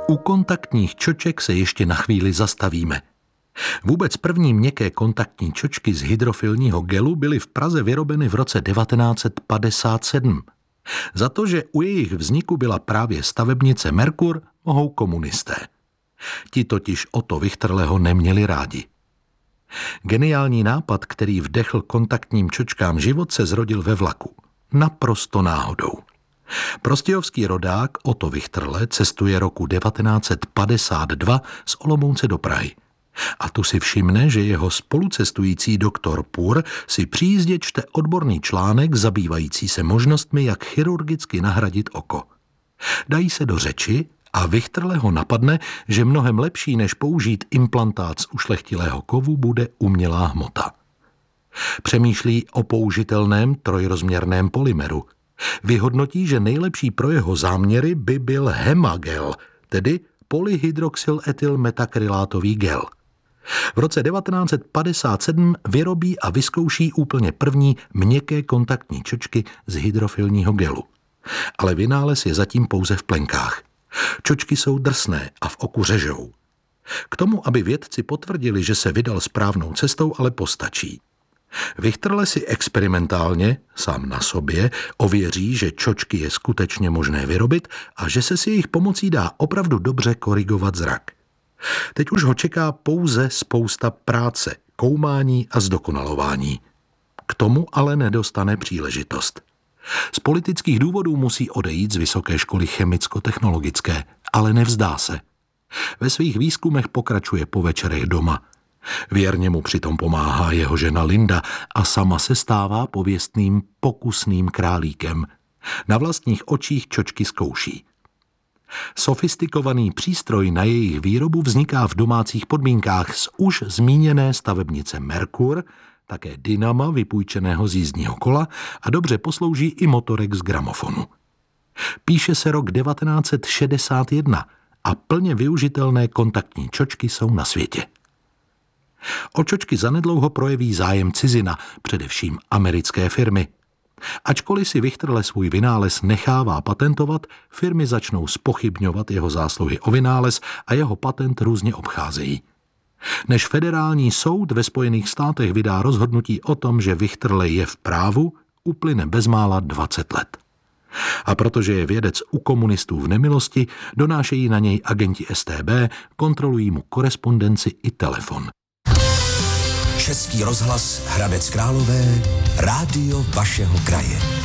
U kontaktních čoček se ještě na chvíli zastavíme. Vůbec první měkké kontaktní čočky z hydrofilního gelu byly v Praze vyrobeny v roce 1957. Za to, že u jejich vzniku byla právě stavebnice Merkur, mohou komunisté. Ti totiž Otto Wichterleho neměli rádi. Geniální nápad, který vdechl kontaktním čočkám život, se zrodil ve vlaku. Naprosto náhodou. Prostějovský rodák Otto Wichterle cestuje roku 1952 z Olomouce do Prahy. A tu si všimne, že jeho spolucestující doktor Pur si při jízdě čte odborný článek zabývající se možnostmi, jak chirurgicky nahradit oko. Dají se do řeči a Wichterleho napadne, že mnohem lepší než použít implantát z ušlechtilého kovu bude umělá hmota. Přemýšlí o použitelném trojrozměrném polymeru. Vyhodnotí, že nejlepší pro jeho záměry by byl hemagel, tedy polyhydroxyletylmetakrylátový gel. V roce 1957 vyrobí a vyzkouší úplně první měkké kontaktní čočky z hydrofilního gelu. Ale vynález je zatím pouze v plenkách. Čočky jsou drsné a v oku řežou. K tomu, aby vědci potvrdili, že se vydal správnou cestou, ale postačí. Wichterle si experimentálně, sám na sobě, ověří, že čočky je skutečně možné vyrobit a že se s jejich pomocí dá opravdu dobře korigovat zrak. Teď už ho čeká pouze spousta práce, koumání a zdokonalování. K tomu ale nedostane příležitost. Z politických důvodů musí odejít z Vysoké školy chemicko-technologické, ale nevzdá se. Ve svých výzkumech pokračuje po večerech doma. Věrně mu přitom pomáhá jeho žena Linda a sama se stává pověstným pokusným králíkem. Na vlastních očích čočky zkouší. Sofistikovaný přístroj na jejich výrobu vzniká v domácích podmínkách z už zmíněné stavebnice Merkur, také dynama vypůjčeného z jízdního kola a dobře poslouží i motorek z gramofonu. Píše se rok 1961 a plně využitelné kontaktní čočky jsou na světě. O čočky zanedlouho projeví zájem cizina, především americké firmy. Ačkoliv si Wichterle svůj vynález nechává patentovat, firmy začnou zpochybňovat jeho zásluhy o vynález a jeho patent různě obcházejí. Než federální soud ve Spojených státech vydá rozhodnutí o tom, že Wichterle je v právu, uplyne bezmála 20 let. A protože je vědec u komunistů v nemilosti, donášejí na něj agenti StB, kontrolují mu korespondenci i telefon. Český rozhlas Hradec Králové, rádio vašeho kraje.